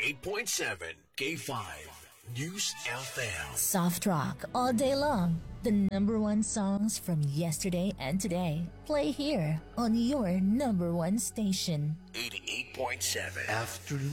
88.7 K5 News FM. Soft rock all day long. The number one songs from yesterday and today play here on your number one station. 88.7 After